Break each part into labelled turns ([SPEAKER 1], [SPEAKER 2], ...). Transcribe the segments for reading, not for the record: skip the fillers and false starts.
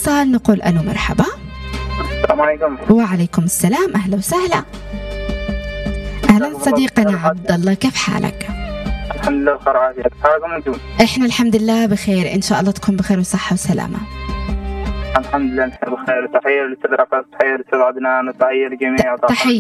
[SPEAKER 1] اتصال نقول ألو مرحبا.
[SPEAKER 2] السلام عليكم.
[SPEAKER 1] وعليكم السلام، أهلا وسهلا. أهلا صديقنا عبد الله، كيف حالك؟
[SPEAKER 2] الحمد لله بخير عافية. حالكم أنتم؟
[SPEAKER 1] إحنا الحمد لله بخير، إن شاء الله تكون بخير وصحة وسلامة.
[SPEAKER 2] الحمد لله نحن بخير. تحية للأستاذ رفعت، تحية للأستاذ عدنان، وتحية لجميع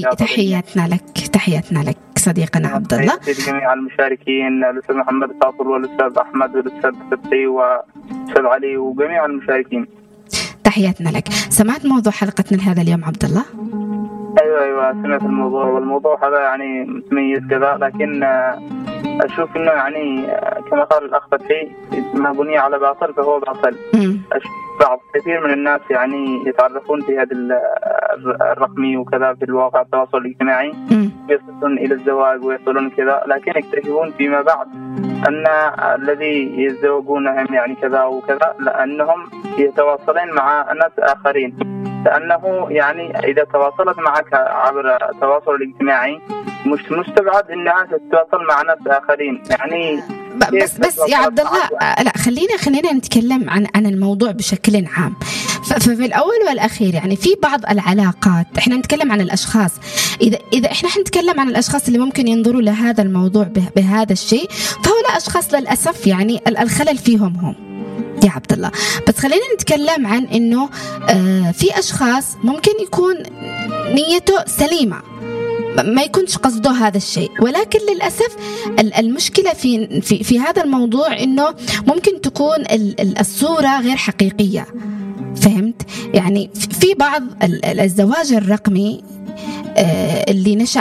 [SPEAKER 1] تحياتنا لك صديقنا عبد الله.
[SPEAKER 2] تحية لجميع المشاركين، الأستاذ محمد فاضل والأستاذ أحمد والأستاذ فتحي والأستاذ علي وجميع المشاركين.
[SPEAKER 1] تحياتنا لك. سمعت موضوع حلقتنا لهذا اليوم عبد الله؟
[SPEAKER 2] أيوة سمعت الموضوع، والموضوع هذا يعني متميز كذا، لكن أشوف إنه يعني كما قال الأخ فتحي، ما بني على باطل فهو باطل. بعض كثير من الناس يعني يتعرفون في هذا الرقمي وكذا في الواقع التواصل الاجتماعي، يصلون إلى الزواج ويصلون كذا، لكن يكتشفون فيما بعد أن الذي يتزوجونهم يعني كذا وكذا لأنهم يتواصلون مع ناس آخرين، لأنه يعني إذا تواصلت معك عبر التواصل الاجتماعي مش مستبعد أنها تتواصل مع ناس آخرين. يعني
[SPEAKER 1] بس يا عبد الله، لا خلينا نتكلم عن الموضوع بشكل عام. ففي الأول والأخير يعني في بعض العلاقات، إحنا نتكلم عن الأشخاص. إذا إحنا نتكلم عن الأشخاص اللي ممكن ينظروا لهذا الموضوع بهذا الشيء، فهؤلاء أشخاص للأسف يعني الخلل فيهم هم يا عبد الله. بس خلينا نتكلم عن إنه في أشخاص ممكن يكون نيته سليمة، ما يكونش قصده هذا الشيء، ولكن للأسف المشكلة في هذا الموضوع إنه ممكن تكون الصورة غير حقيقية. فهمت؟ يعني في بعض الزواج الرقمي اللي نشأ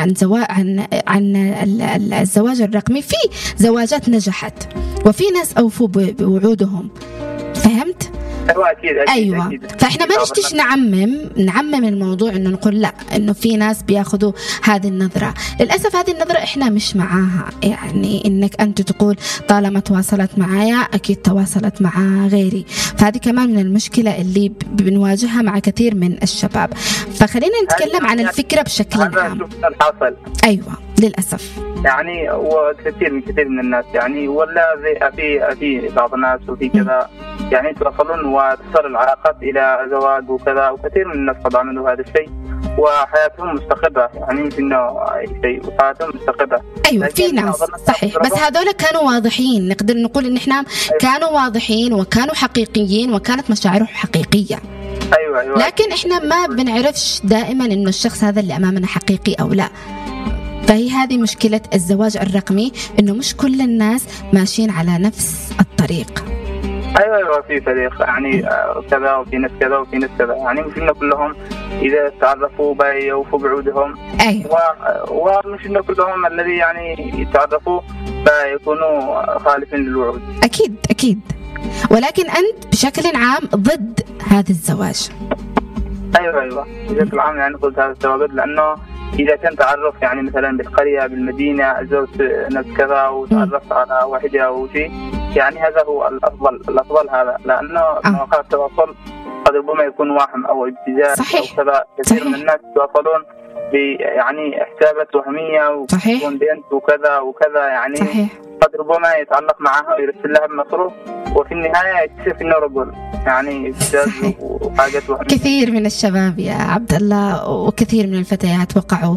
[SPEAKER 1] عن الزواج الرقمي، في زواجات نجحت وفي ناس أوفوا بوعودهم. فهمت؟ أيوة.
[SPEAKER 2] أكيد.
[SPEAKER 1] فإحنا ما نشتيش نعمم الموضوع إنه نقول لا إنه في ناس بياخدوا هذه النظرة. للأسف هذه النظرة إحنا مش معاها، يعني إنك أنت تقول طالما تواصلت معايا أكيد تواصلت مع غيري. فهذه كمان من المشكلة اللي بنواجهها مع كثير من الشباب. فخلينا نتكلم عن الفكرة بشكل عام. أيوة للأسف
[SPEAKER 2] يعني وكثير من الناس يعني ولا في بعض الناس وفي كذا يعني يتوصلون وتصل العلاقات إلى زواج وكذا، وكثير من الناس قد عملوا هذا الشيء وحياتهم مستقرة، يعني مش إنه شيء وحياتهم مستقرة.
[SPEAKER 1] أيوة في ناس صحيح، بس هذول كانوا واضحين، نقدر نقول إن إحنا كانوا واضحين وكانوا حقيقيين وكانت مشاعرهم حقيقية.
[SPEAKER 2] أيوة.
[SPEAKER 1] لكن إحنا ما بنعرفش دائما إنه الشخص هذا اللي أمامنا حقيقي أو لا. فهي هذه مشكلة الزواج الرقمي، إنه مش كل الناس ماشيين على نفس الطريق.
[SPEAKER 2] أيوة في فريق يعني كذا وفي ناس كذا وفي ناس كذا، يعني مش إنه كلهم إذا تعرفوا بيوفوا بعودهم.
[SPEAKER 1] أيوة.
[SPEAKER 2] ومش إنه كلهم الذي يعني يتعرفوا فيكونوا خالفين للوعود.
[SPEAKER 1] أكيد. ولكن أنت بشكل عام ضد هذا الزواج.
[SPEAKER 2] أيوة بشكل عام يعني قلت هذا الزواج، لأنه إذا كان تعرف يعني مثلا بالقرية بالمدينة زوجت ناس كذا وتعرفت على واحدة أو شيء، يعني هذا هو الأفضل هذا، لأنه مواقع التواصل قد ربما يكون واهم أو ابتزاز أو كذا. كثير من الناس يتواصلون يعني حسابات وهمية ويكون بنت وكذا يعني
[SPEAKER 1] صحيح.
[SPEAKER 2] قد ربما يتعلق معها ويرسل لها بمصروف وفي النهاية يكتشف إنه رجل، يعني ابتزاز وحاجات وهمية.
[SPEAKER 1] كثير من الشباب يا عبد الله وكثير من الفتيات وقعوا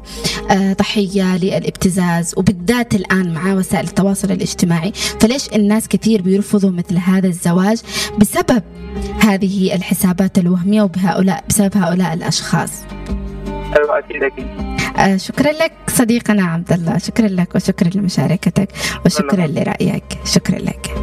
[SPEAKER 1] ضحية للابتزاز، وبالذات الآن مع وسائل التواصل الاجتماعي. فليش الناس كثير بيرفضوا مثل هذا الزواج؟ بسبب هذه الحسابات الوهمية بسبب هؤلاء الأشخاص.
[SPEAKER 2] أيوة أكيد.
[SPEAKER 1] شكرا لك صديقنا عبد الله، شكرا لك وشكرا لمشاركتك وشكرا لرأيك. شكرا لك.